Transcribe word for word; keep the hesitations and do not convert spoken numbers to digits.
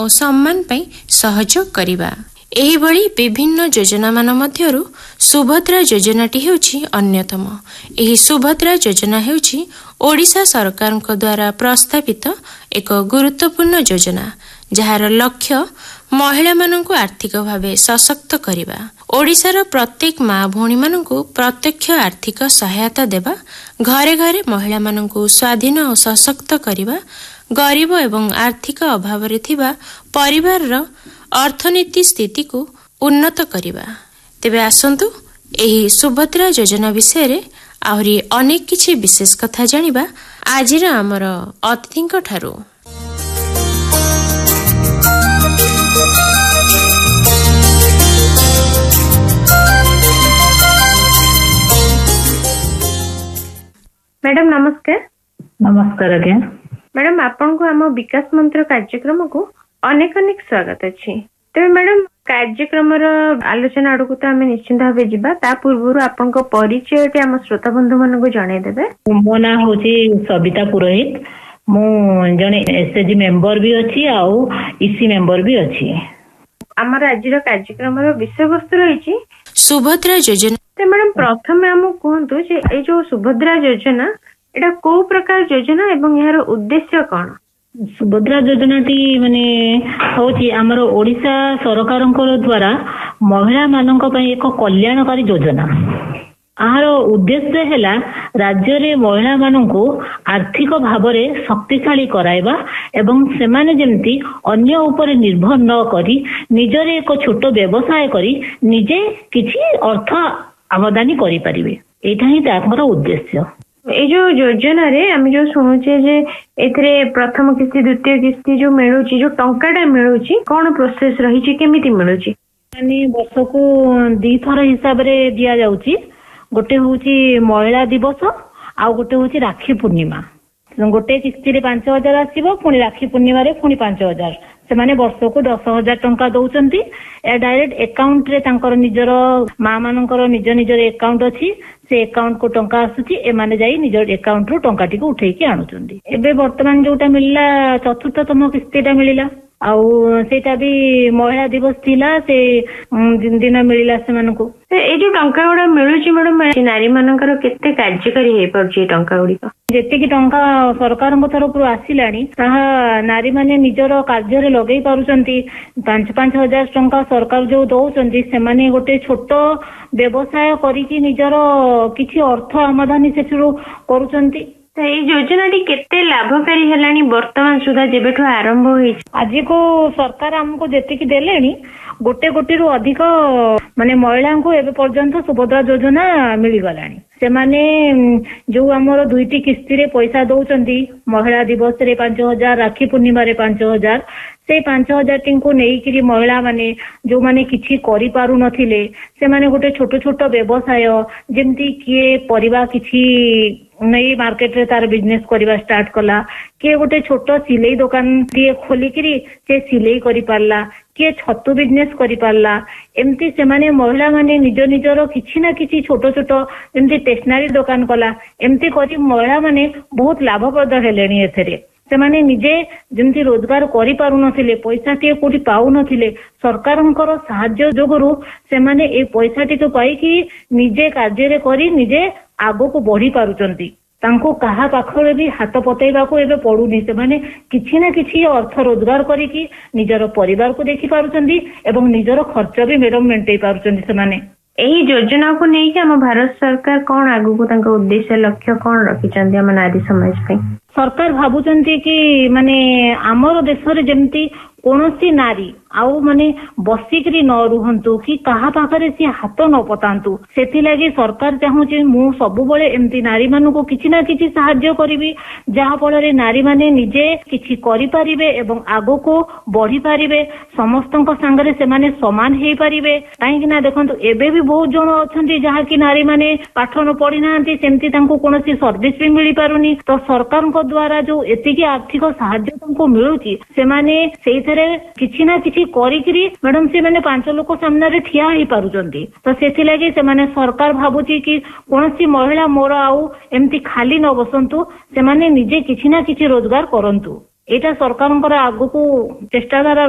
ଓ ସମ୍ମାନ ପାଇଁ ସହଯୋଗ କରିବା। ଏହିଭଳି ବିଭିନ୍ନ ଯୋଜନା ମାନ ମଧ୍ୟରୁ ସୁଭଦ୍ରା ଯୋଜନାଟି ହେଉଛି ଅନ୍ୟତମ। ଏହି ସୁଭଦ୍ରା ଯୋଜନା ହେଉଛି ଓଡ଼ିଶା ସରକାରଙ୍କ ଦ୍ୱାରା ପ୍ରସ୍ତାବିତ ଏକ ଗୁରୁତ୍ୱପୂର୍ଣ୍ଣ ଯୋଜନା, ଯାହାର ଲକ୍ଷ୍ୟ ମହିଳାମାନଙ୍କୁ ଆର୍ଥିକ ଭାବେ ସଶକ୍ତ କରିବା। ଓଡ଼ିଶାର ପ୍ରତ୍ୟେକ ମା ଭଉଣୀମାନଙ୍କୁ ପ୍ରତ୍ୟକ୍ଷ ଆର୍ଥିକ ସହାୟତା ଦେବା, ଘରେ ଘରେ ମହିଳାମାନଙ୍କୁ ସ୍ୱାଧୀନ ଓ ସଶକ୍ତ କରିବା, ଗରିବ ଏବଂ ଆର୍ଥିକ ଅଭାବରେ ଥିବା ପରିବାରର ଅର୍ଥନୀତି ସ୍ଥିତିକୁ ଉନ୍ନତ କରିବା। ତେବେ ଆସନ୍ତୁ ଏହି ସୁଭଦ୍ରା ଯୋଜନା ବିଷୟରେ ଆହୁରି ଅନେକ କିଛି ବିଶେଷ କଥା ଜାଣିବା ଆଜିର ଆମର ଅତିଥିଙ୍କ ଠାରୁ। ମ୍ୟାଡାମ ନମସ୍କାର। ନମସ୍କାର ଆଜ୍ଞା। ମ୍ୟାଡାମ ଆପଣଙ୍କୁ ଆମ ବିକାଶ ମନ୍ତ୍ର କାର୍ଯ୍ୟକ୍ରମକୁ ଅନେକ ଅନେକ ସ୍ୱାଗତ ଅଛି। ତେବେ ମ୍ୟାଡାମ କାର୍ଯ୍ୟକ୍ରମର ଆଲୋଚନା ଆଡକୁ ତ ଆମେ ନିଶ୍ଚିନ୍ତ ଭାବେ ଯିବା, ତା ପୂର୍ବରୁ ଆପଣଙ୍କ ପରିଚୟଟି ଆମ ଶ୍ରୋତା ବନ୍ଧୁ ମାନଙ୍କୁ ଜଣେଇଦେବେ। ମୋ ନାଁ ହଉଛି ସବିତା ପୁରୋହିତ। ମୁଁ ଜଣେ ଏସଏଚଜି ମେମ୍ବର ବି ଅଛି ଆଉ ଇସି ମେମ୍ବର ବି ଅଛି। ଆମର ଆଜିର କାର୍ଯ୍ୟକ୍ରମର ବିଷୟବସ୍ତୁ ରହିଛି ସୁଭଦ୍ରା ଯୋଜନା। ମ୍ୟାଡାମ ପ୍ରଥମେ ଆମକୁ କୁହନ୍ତୁ ଯେ ଏଇ ଯୋଉ ସୁଭଦ୍ରା ଯୋଜନା ଏଟା କୋଉ ପ୍ରକାର ଯୋଜନା ଏବଂ ଏହାର ଉଦ୍ଦେଶ୍ୟ କଣ? ସୁଭଦ୍ରା ଯୋଜନାଟି ମାନେ ହଉଛି ଆମର ଓଡିଶା ସରକାରଙ୍କ ଦ୍ଵାରା ମହିଳା ମାନଙ୍କ ପାଇଁ ଏକ କଲ୍ୟାଣକାରୀ ଯୋଜନା। ଏହାର ଉଦ୍ଦେଶ୍ୟ ହେଲା ରାଜ୍ୟରେ ମହିଳା ମାନଙ୍କୁ ଆର୍ଥିକ ଭାବରେ ଶକ୍ତିଶାଳୀ କରାଇବା ଏବଂ ସେମାନେ ଯେମିତି ଅନ୍ୟ ଉପରେ ନିର୍ଭର ନ କରି ନିଜରେ ଏକ ଛୋଟ ବ୍ୟବସାୟ କରି ନିଜେ କିଛି ଅର୍ଥ ଆମଦାନୀ କରିପାରିବେ। ଏଇଟା ହିଁ ତାଙ୍କର ଉଦ୍ଦେଶ୍ୟ। ଏଇ ଯୋଉ ଯୋଜନାରେ ଆମେ ଯୋଉ ଶୁଣୁଛେ ଯେ ଏଥିରେ ପ୍ରଥମ କିସ୍ତି ଦ୍ୱିତୀୟ କିସ୍ତି ଯୋଉ ମିଳୁଛି, ଯୋଉ ଟଙ୍କାଟା ମିଳୁଛି, କଣ ପ୍ରୋସେସ ରହିଛି, କେମିତି ମିଳୁଛି? ମାନେ ବର୍ଷକୁ ଦିଥର ହିସାବରେ ଦିଆଯାଉଛି। ଗୋଟେ ହଉଛି ମହିଳା ଦିବସ ଆଉ ଗୋଟେ ହଉଛି ରାକ୍ଷୀ ପୂର୍ଣ୍ଣିମା। ଗୋଟେ କିସ୍ତିରେ ପାଞ୍ଚ ହଜାର ଆସିବ, ପୁଣି ରାକ୍ଷୀ ପୂର୍ଣ୍ଣିମାରେ ପୁଣି ପାଞ୍ଚ ହଜାର। ସେମାନେ ବର୍ଷକୁ ଦଶ ହଜାର ଟଙ୍କା ଦଉଛନ୍ତି। ଏ ଡାଇରେକ୍ଟ ଏକାଉଣ୍ଟ ରେ ତାଙ୍କର ନିଜର ମା ମାନଙ୍କର ନିଜ ନିଜର ଏକାଉଣ୍ଟ ଅଛି, ସେ ଏକାଉଣ୍ଟ କୁ ଟଙ୍କା ଆସୁଛି, ଏମାନେ ଯାଇ ନିଜ ଏକାଉଣ୍ଟ ରୁ ଟଙ୍କାଟିକୁ ଉଠେଇକି ଆଣୁଛନ୍ତି। ଏବେ ବର୍ତ୍ତମାନ ଯୋଉଟା ମିଳିଲା ଚତୁର୍ଥତମ କିସ୍ତିଟା ମିଳିଲା, ଆଉ ସେଇଟା ବି ମହିଳା ଦିବସ ଥିଲା, ସେ ଦିନ ମିଳିଲା ସେମାନଙ୍କୁ। ଏଇ ଯୋଉ ଟଙ୍କା ଗୁଡା ମିଳୁଛି ମ୍ୟାଡାମ, ନାରୀ ମାନଙ୍କର କେତେ କାର୍ଯ୍ୟକାରୀ ହେଇପାରୁଛି ଏ ଟଙ୍କା ଗୁଡିକ? ଯେତିକି ଟଙ୍କା ସରକାରଙ୍କ ତରଫରୁ ଆସିଲାଣି ତାହା ନାରୀ ମାନେ ନିଜର କାର୍ଯ୍ୟରେ ଲଗେଇ ପାରୁଛନ୍ତି। ପାଞ୍ଚ ପାଞ୍ଚ ହଜାର ଟଙ୍କା ସରକାର ଯୋଉ ଦଉଛନ୍ତି, ସେମାନେ ଗୋଟେ ଛୋଟ ବ୍ୟବସାୟ କରିକି ନିଜର କିଛି ଅର୍ଥ ଆମଦାନୀ ସେଥିରୁ କରୁଛନ୍ତି। ଏଇ ଯୋଜନାଟି କେତେ ଲାଭକାରୀ ହେଲାଣି ବର୍ତ୍ତମାନ ସୁଦ୍ଧା ଯେବେଠୁ ଆରମ୍ଭ ହେଇଛି? ଆଜିକୁ ସରକାର ଆମକୁ ଯେତିକି ଦେଲେଣି, ଗୋଟେ କୋଟିରୁ ଅଧିକ ମାନେ ମହିଳାଙ୍କୁ ଏବେ ପର୍ଯ୍ୟନ୍ତ ସୁଭଦ୍ରା ଯୋଜନା ମିଳିଗଲାଣି। ସେମାନେ ଯୋଉ ଆମର ଦୁଇଟି କିସ୍ତିରେ ପଇସା ଦଉଛନ୍ତି, ମହିଳା ଦିବସରେ ପାଞ୍ଚ ହଜାର, ରାକ୍ଷୀ ପୂର୍ଣ୍ଣିମାରେ ପାଞ୍ଚ ହଜାର, ସେଇ ପାଞ୍ଚ ହଜାରଟିଙ୍କୁ ନେଇକିରି ମହିଳା ମାନେ ଯୋଉମାନେ କିଛି କରିପାରୁନଥିଲେ, ସେମାନେ ଗୋଟେ ଛୋଟ ଛୋଟ ବ୍ୟବସାୟ, ଯେମିତି କିଏ ପରିବା କିଛି ନେଇ ମାର୍କେଟରେ ତାର ବିଜନେସ କରିବା ଷ୍ଟାର୍ଟ କଲା, କିଏ ଗୋଟେ ଛୋଟ ସିଲେଇ ଦୋକାନ ଟିଏ ଖୋଲିକିରି ସେ ସିଲେଇ କରିପାରିଲା, କିଏ ଛତୁ ବିଜନେସ କରିପାରିଲା। ଏମିତି ସେମାନେ ମହିଳା ମାନେ ନିଜ ନିଜର କିଛି ନା କିଛି ଛୋଟ ଛୋଟ ଯେମିତି ଷ୍ଟେସନାରୀ ଦୋକାନ କଲା, ଏମିତି କରି ମହିଳା ମାନେ ବହୁତ ଲାଭପ୍ରଦ ହେଲେଣି। ଏଥିରେ ସେମାନେ ନିଜେ ଯେମିତି ରୋଜଗାର କରିପାରୁନଥିଲେ, ପଇସାଟିଏ କୋଉଠି ପାଉନଥିଲେ, ସରକାରଙ୍କର ସାହାଯ୍ୟ ଯୋଗୁରୁ ସେମାନେ ଏଇ ପଇସାଟିକୁ ପାଇକି ନିଜେ କାର୍ଯ୍ୟରେ କରି ନିଜେ ଆଗକୁ ବଢି ପାରୁଛନ୍ତି। ତାଙ୍କୁ କାହା ପାଖରେ ବି ହାତ ପତେଇବାକୁ ଏବେ ପଡୁନି। ସେମାନେ କିଛି ନା କିଛି ଅର୍ଥ ରୋଜଗାର କରିକି ନିଜର ପରିବାରକୁ ଦେଖି ପାରୁଛନ୍ତି ଏବଂ ନିଜର ଖର୍ଚ୍ଚ ବି ମ୍ୟାଡାମ ମେଣ୍ଟେଇ ପାରୁଛନ୍ତି ସେମାନେ। ଏହି ଯୋଜନାକୁ ନେଇକି ଆମ ଭାରତ ସରକାର କଣ ଆଗକୁ ତାଙ୍କ ଉଦ୍ଦେଶ୍ୟ ଲକ୍ଷ୍ୟ କଣ ରଖିଛନ୍ତି ଆମ ନାରୀ ସମାଜ ପାଇଁ? ସରକାର ଭାବୁଛନ୍ତି କି ମାନେ ଆମର ଦେଶରେ ଯେମିତି କୌଣସି ନାରୀ ଆଉ ମାନେ ବସିକିରି ନ ରୁହନ୍ତୁ କି କାହା ପାଖରେ ସିଏ ହାତ ନ ପତାନ୍ତୁ, ସେଥିଲାଗି ସରକାର ଚାହୁଁଛି ମୁଁ ସବୁବେଳେ ଏମିତି ନାରୀ ମାନଙ୍କୁ କିଛି ନା କିଛି ସାହାଯ୍ୟ କରିବି, ଯାହା ଫଳରେ ନାରୀ ମାନେ ନିଜେ କିଛି କରିପାରିବେ ଏବଂ ଆଗକୁ ବଢି ପାରିବେ, ସମସ୍ତଙ୍କ ସାଙ୍ଗରେ ସେମାନେ ସମାନ ହେଇପାରିବେ। କାହିଁକି ନା ଦେଖନ୍ତୁ, ଏବେ ବି ବହୁତ ଜଣ ଅଛନ୍ତି ଯାହାକି ନାରୀ ମାନେ ପାଠ ନ ପଢି ନାହାନ୍ତି, ସେମିତି ତାଙ୍କୁ କୌଣସି ସର୍ଭିସ ବି ମିଳିପାରୁନି। ତ ସରକାରଙ୍କ ଦ୍ଵାରା ଯୋଉ ଏତିକି ଆର୍ଥିକ ସାହାଯ୍ୟ ତାଙ୍କୁ ମିଳୁଛି, ସେମାନେ ସେଇଥିରେ କିଛି ନା କିଛି କରିକିରି ମ୍ୟାଡାମ ସେମାନେ ପାଞ୍ଚ ଲୋକ ସାମ୍ନାରେ ଠିଆ ହେଇପାରୁଛନ୍ତି। ତ ସେଥିଲାଗି ସେମାନେ ସରକାର ଭାବୁଛି କି କୌଣସି ମହିଳା ମୋର ଆଉ ଏମିତି ଖାଲି ନ ବସନ୍ତୁ, ସେମାନେ ନିଜେ କିଛି ନା କିଛି ରୋଜଗାର କରନ୍ତୁ। ଏଇଟା ସରକାରଙ୍କର ଆଗକୁ ଚେଷ୍ଟାଧାରା